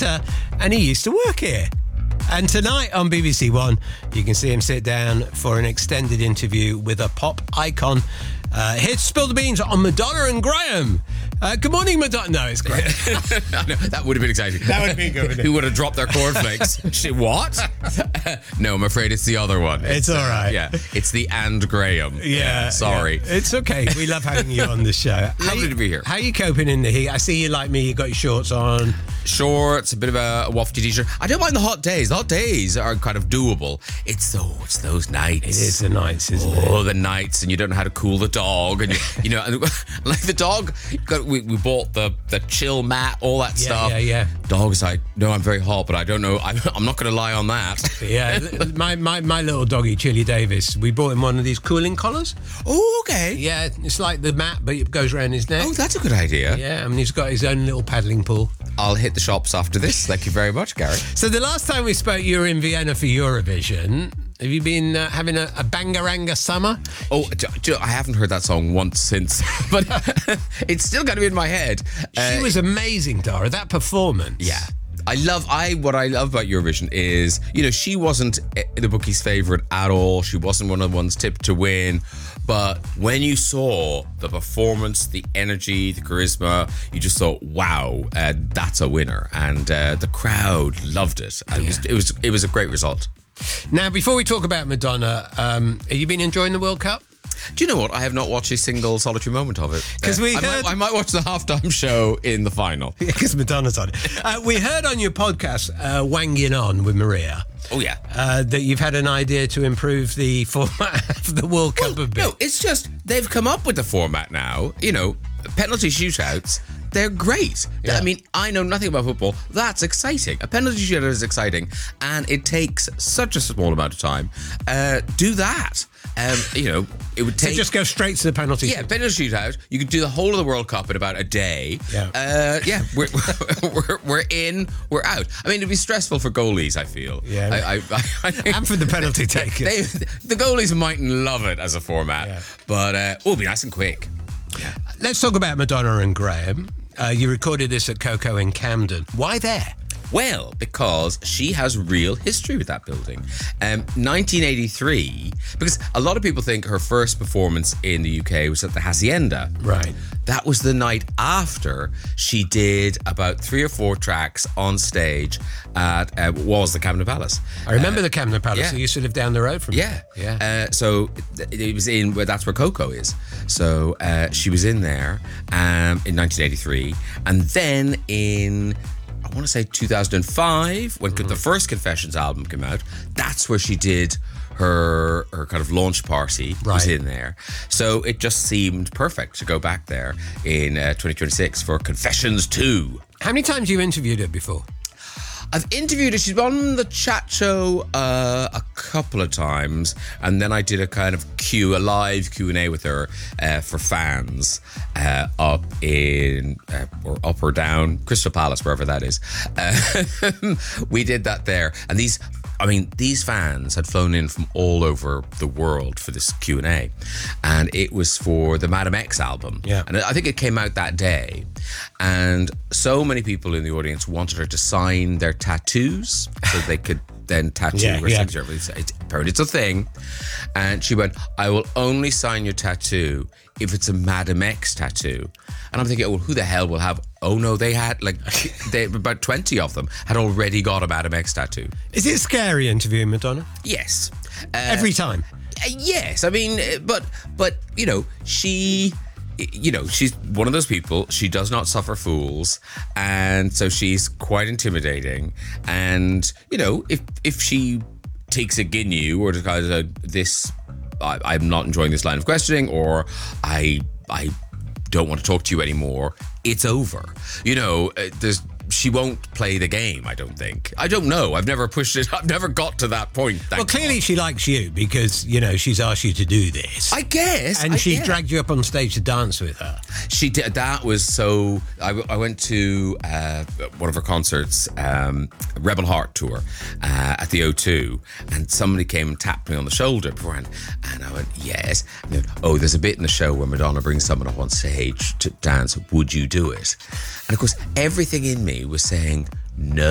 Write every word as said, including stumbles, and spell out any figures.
actor, and he used to work here. And tonight on B B C One, you can see him sit down for an extended interview with a pop icon. Uh, here to spill the beans on Madonna and Graham. Uh, good morning, Madonna. No, it's Graham. No, that would have been exciting. That would have been good, wouldn't it? Who would have dropped their cornflakes? Shit, what? No, I'm afraid it's the other one. It's, it's all right. Uh, yeah, it's the and Graham. Yeah, yeah sorry. Yeah. It's okay. We love having you on the show. Lovely you, to be here. How are you coping in the heat? I see you like me. You got your shorts on. Shorts, a bit of a wafty t-shirt. I don't mind the hot days. The hot days are kind of doable. It's those, it's those nights. It is the nights, isn't oh, it? Oh, the nights, and you don't know how to cool the dog, and you, you know, like the dog. Got, we, we bought the the chill mat, all that yeah, stuff. Yeah, yeah. Dog's like, no, I'm very hot, but I don't know. I'm, I'm not going to lie on that. Yeah, my, my my little doggy, Chili Davis. We bought him one of these cooling collars. Oh, okay. Yeah, it's like the mat, but it goes around his neck. Oh, that's a good idea. Yeah, I mean, he's got his own little paddling pool. I'll hit the shops after this. Thank you very much, Gary. So the last time we spoke, you were in Vienna for Eurovision. Have you been uh, having a, a bangaranga summer? Oh, do, do, I haven't heard that song once since, but it's still kind of in my head. She uh, was amazing, Dara. That performance. Yeah. I love, I what I love about Eurovision is, you know, she wasn't the bookies' favourite at all. She wasn't one of the ones tipped to win. But when you saw the performance, the energy, the charisma, you just thought, wow, uh, that's a winner. And uh, the crowd loved it. And yeah. it, was, it was it was a great result. Now, before we talk about Madonna, um, have you been enjoying the World Cup? Do you know what? I have not watched a single solitary moment of it. Because uh, we I, heard... might, I might watch the halftime show in the final. Because Madonna's on it. Uh, we heard on your podcast, uh, Wanging On with Maria. Oh, yeah. Uh, that you've had an idea to improve the format of the World Cup well, a bit. No, it's just they've come up with the format now. You know, penalty shootouts. They're great. Yeah. I mean, I know nothing about football. That's exciting. A penalty shootout is exciting, and it takes such a small amount of time. Uh, do that. Um, you know, it would take... So just go straight to the penalty Yeah, shootout. penalty shootout. You could do the whole of the World Cup in about a day. Yeah. Uh, yeah, we're, we're, we're in, we're out. I mean, it'd be stressful for goalies, I feel. Yeah. I, I, I, and for the penalty takers. They, the goalies mightn't love it as a format, yeah. but uh, oh, it'll be nice and quick. Yeah. Let's talk about Madonna and Graham. Uh, you recorded this at Coco in Camden. Why there? Well, because she has real history with that building. Um, nineteen eighty-three, because a lot of people think her first performance in the U K was at the Hacienda. Right. That was the night after she did about three or four tracks on stage at uh, what was the Camden Palace. I remember uh, the Camden Palace. Yeah. I used to live down the road from Yeah, it. Yeah. Uh, so it, it was in where that's where Coco is. So uh, she was in there um, in nineteen eighty-three, and then in I want to say two thousand five, when mm-hmm. the first Confessions album came out, that's where she did her her kind of launch party. Right. Was in there. So it just seemed perfect to go back there in uh, twenty twenty-six for Confessions two. How many times have you interviewed her before? I've interviewed her. She's on the chat show uh, a couple of times, and then I did a kind of Q, a live Q and A with her uh, for fans uh, up in uh, or up or down Crystal Palace, wherever that is. Uh, we did that there, and these. I mean, these fans had flown in from all over the world for this Q and A, and it was for the Madam X album. Yeah. And I think it came out that day, and so many people in the audience wanted her to sign their tattoos so they could then tattoo yeah, her yeah. signature. It's, it's, apparently it's a thing. And she went, I will only sign your tattoo if it's a Madam X tattoo. And I'm thinking, oh, well, who the hell will have... Oh, no, they had, like, they, about twenty of them had already got a Madam X tattoo. Is it scary interviewing Madonna? Yes. Uh, Every time? Uh, yes. I mean, uh, but, but you know, she... You know, she's one of those people, she does not suffer fools, and so she's quite intimidating. And, you know, if if she takes a guinea or decides uh, this, I, I'm not enjoying this line of questioning, or I I don't want to talk to you anymore, it's over. You know, uh, there's she won't play the game, I don't think. I don't know. I've never pushed it. I've never got to that point. Well, clearly God. She likes you because, you know, she's asked you to do this. I guess. And I, she yeah. dragged you up on stage to dance with her. She did. That was so... I, I went to uh, one of her concerts, um, Rebel Heart tour, uh, at the O two, and somebody came and tapped me on the shoulder beforehand, and I went, yes. And they went, oh, there's a bit in the show where Madonna brings someone up on stage to dance. Would you do it? And of course, everything in me was saying no.